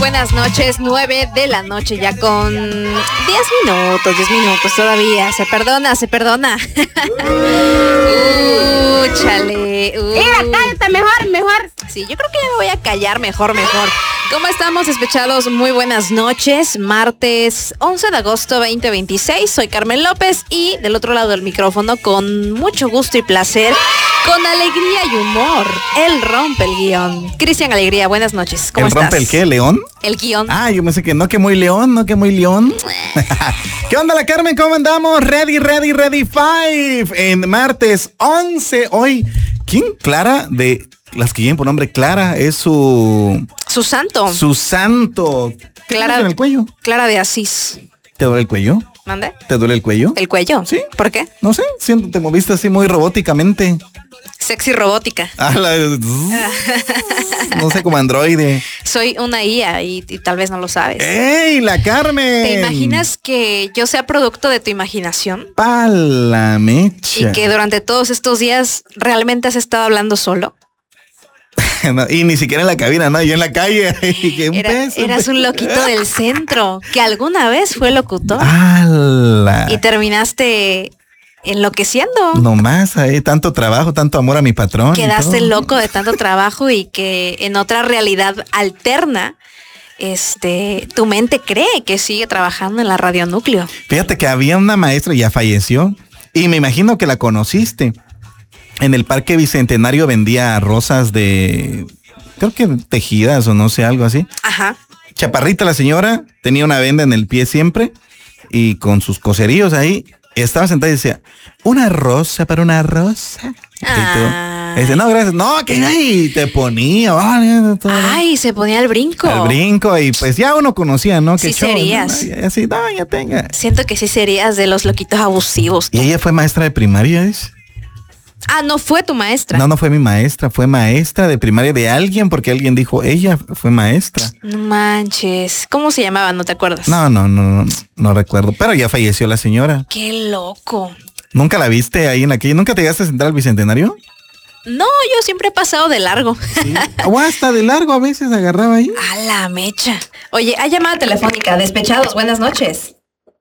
buenas noches. 9 de la noche ya con 10 minutos todavía. Se perdona. Chale. Cállate, mejor. Sí, yo creo que ya me voy a callar mejor. ¿Cómo estamos, despechados? Muy buenas noches. Martes 11 de agosto 2026. Soy Carmen López y del otro lado del micrófono, con mucho gusto y placer, con alegría y humor, él rompe el guión. Cristian Alegría, buenas noches. ¿Cómo estás? ¿Rompe el qué? ¿León? El guión. Ah, yo pensé que no, que muy león. ¿Qué onda, la Carmen? ¿Cómo andamos? Ready 5 en martes 11. Hoy, ¿quién? Clara de las que lleven por nombre Clara, es su santo. Su santo. Clara en el cuello. Clara de Asís. ¿Te duele el cuello? ¿Mande? ¿Te duele el cuello? ¿El cuello? Sí. ¿Por qué? No sé, siento te moviste así muy robóticamente. Sexy robótica. No sé, como androide. Soy una IA y tal vez no lo sabes. ¡Ey, la Carmen! ¿Te imaginas que yo sea producto de tu imaginación? ¡Pala mecha! Y que durante todos estos días realmente has estado hablando solo. No, y ni siquiera en la cabina, no, yo en la calle. Eras un loquito del centro que alguna vez fue locutor. ¡Hala! Y terminaste enloqueciendo. No más, tanto trabajo, tanto amor a mi patrón. Quedaste loco de tanto trabajo y que en otra realidad alterna, tu mente cree que sigue trabajando en la radionúcleo. Fíjate que había una maestra, ya falleció, y me imagino que la conociste. En el Parque Bicentenario vendía rosas de, creo que tejidas o no sé, algo así. Ajá. Chaparrita la señora, tenía una venda en el pie siempre y con sus coseríos ahí. Estaba sentada y decía, ¿una rosa para una rosa? Y dice, no, gracias. No, que ahí te ponía. Ay, se ponía al brinco. Al brinco y pues ya uno conocía, ¿no? Sí serías. ¿No? Así, no, ya tenga. Siento que sí serías de los loquitos abusivos. Y ella fue maestra de primaria, ¿es? Ah, no fue tu maestra. No fue mi maestra, fue maestra de primaria de alguien, porque alguien dijo, ella fue maestra. No manches. ¿Cómo se llamaba? ¿No te acuerdas? No recuerdo, pero ya falleció la señora. Qué loco. ¿Nunca la viste ahí en la calle? ¿Nunca te llegaste a sentar al Bicentenario? No, yo siempre he pasado de largo. ¿Sí? O hasta de largo a veces agarraba ahí. A la mecha. Oye, hay llamada telefónica. Despechados, buenas noches.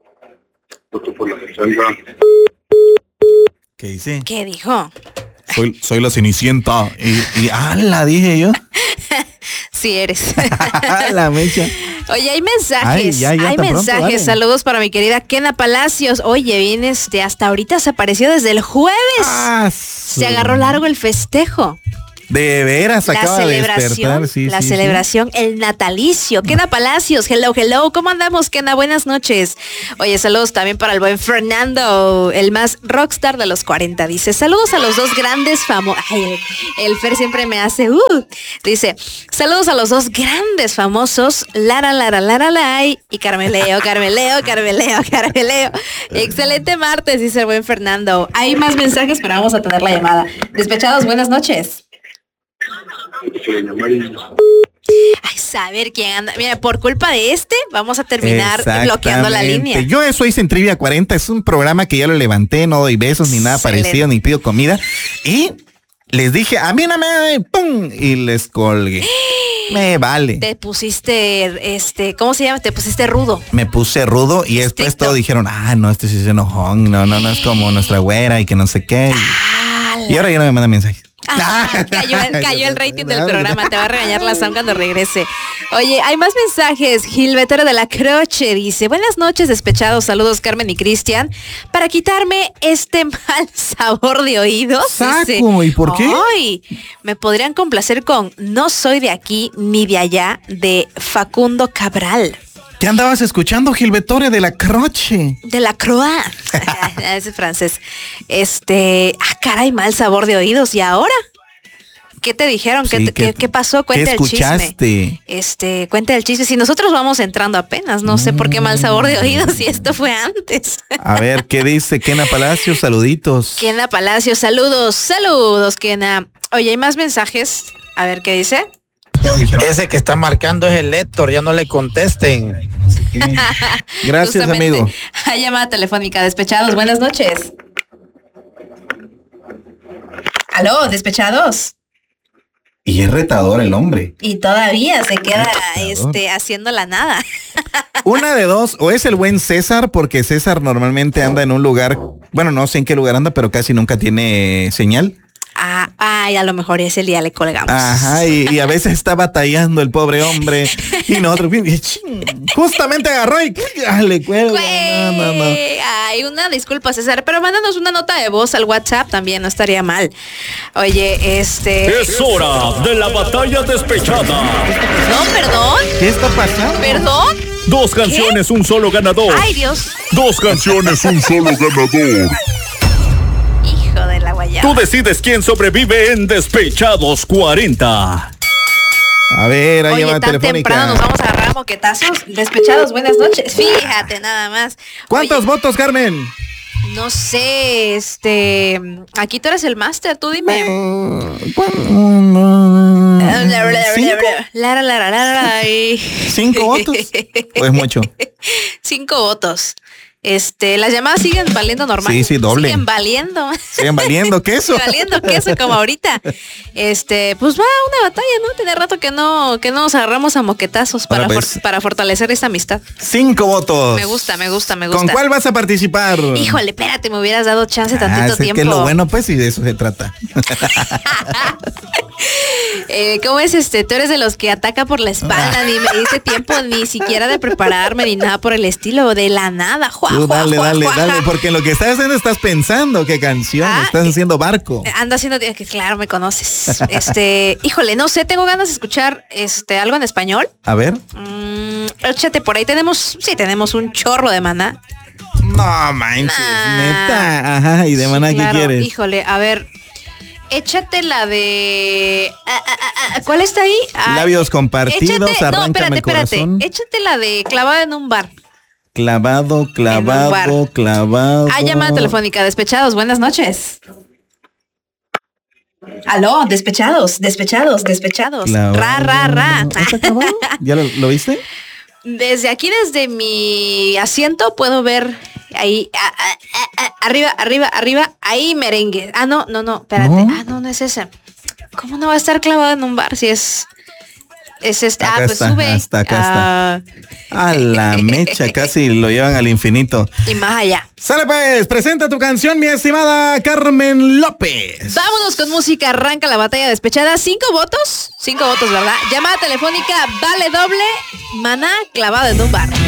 ¿Qué dice? ¿Qué dijo? Soy la Cenicienta. Y la dije yo. Sí eres. La mecha. Oye, hay mensajes. Hay mensajes. Pronto, vale. Saludos para mi querida Kena Palacios. Oye, vienes hasta ahorita, se apareció desde el jueves. Se agarró largo el festejo. De veras, acaba de despertar. La celebración, el natalicio. Kena Palacios, hello. ¿Cómo andamos, Kena? Buenas noches. Oye, saludos también para el buen Fernando, el más rockstar de los 40. Dice, saludos a los dos grandes famosos. El Fer siempre me hace, dice, saludos a los dos grandes famosos, Lara, y Carmeleo. Excelente martes, dice el buen Fernando. Hay más mensajes, pero vamos a tener la llamada. Despechados, buenas noches. Ay, saber quién anda. Mira, por culpa de vamos a terminar bloqueando la línea. Yo eso hice en Trivia 40, es un programa que ya lo levanté, no doy besos ni nada parecido, ni pido comida. Y les dije, a mí no me, ¡pum! Y les colgué. Me vale. Te pusiste, ¿cómo se llama? Te pusiste rudo. Me puse rudo y después todos dijeron, no, este sí es enojón, no es como nuestra güera y que no sé qué. Y ahora ya no me manda mensajes. Cayó el rating del programa. Te va a regañar la Sam cuando regrese. Oye, hay más mensajes. Gilberto de la Croce dice, buenas noches, despechados. Saludos, Carmen y Cristian. Para quitarme este mal sabor de oídos. Saco, ¿y por qué? Ay, me podrían complacer con No soy de aquí ni de allá, de Facundo Cabral. ¿Qué andabas escuchando, Gilbertore de la Croce? De la Croix. Ese es francés. Caray, mal sabor de oídos. ¿Y ahora? ¿Qué te dijeron? Sí, ¿Qué pasó? Cuenta el chisme. Cuenta el chisme. Si nosotros vamos entrando apenas, no sé por qué mal sabor de oídos si esto fue antes. A ver, ¿qué dice Kena Palacios? Saluditos. Kena Palacios, saludos, Kena. Oye, hay más mensajes. A ver, ¿qué dice? Ese que está marcando es el Héctor, ya no le contesten. Gracias, amigo. Hay llamada telefónica, despechados, buenas noches. ¿Aló, despechados? Y es retador el hombre. Y todavía se queda haciendo la nada. Una de dos, o es el buen César, porque César normalmente anda en un lugar, bueno, no sé en qué lugar anda, pero casi nunca tiene señal. Y a lo mejor ese día le colgamos. Ajá, y a veces está batallando el pobre hombre. Y nosotros, justamente agarró y le cuelga. No. Ay, una disculpa, César, pero mándanos una nota de voz al WhatsApp también, no estaría mal. Oye, Es hora de la batalla despechada. No, perdón. ¿Qué está pasando? ¿Perdón? 2 canciones, un solo ganador. Ay, Dios. 2 canciones, un solo ganador. Hijo de la guayaba. Tú decides quién sobrevive en Despechados 40. A ver, ahí Oye, llama tan telefónica. temprano nos vamos a agarrar a moquetazos. Despechados, buenas noches. Fíjate nada más. ¿Cuántos Oye, votos, Carmen? no sé, aquí tú eres el máster, tú dime. ¿5 votos? ¿O es mucho? 5 votos. Las llamadas siguen valiendo normal. Sí, doble. Siguen valiendo. Siguen valiendo queso. Valiendo queso como ahorita. Pues va una batalla, ¿no? Tiene rato que no nos agarramos a moquetazos para fortalecer esta amistad. 5 votos. Me gusta. ¿Con cuál vas a participar? Híjole, espérate, me hubieras dado chance tantito tiempo. Que es lo bueno, pues, y de eso se trata. ¿Cómo es Tú eres de los que ataca por la espalda, ni me dice tiempo ni siquiera de prepararme ni nada por el estilo, de la nada. Tú dale, porque en lo que estás haciendo estás pensando qué canción, estás haciendo barco. Ando haciendo, claro, me conoces. Híjole, no sé, tengo ganas de escuchar algo en español. A ver. Échate por ahí, tenemos un chorro de Maná. No manches, neta. Ajá, ¿y de Maná qué quieres? Híjole, a ver. Échate la de... ¿Cuál está ahí? Labios compartidos, arráncame el corazón. Échate la de Clavado en un bar. Clavado. Llamada telefónica. Despechados, buenas noches. Aló, despechados. Clavado. Ra. ¿Ya lo viste? Desde aquí, desde mi asiento, puedo ver ahí, arriba, ahí merengue. No, espérate. ¿No? No es ese. ¿Cómo no va a estar clavado en un bar si es Acá pues está, sube. acá está. A la mecha, casi lo llevan al infinito. Y más allá. Sale pues, presenta tu canción, mi estimada Carmen López. Vámonos con música, arranca la batalla despechada. 5 votos, ¿verdad? Llamada telefónica, vale doble, Maná, Clavado en un bar.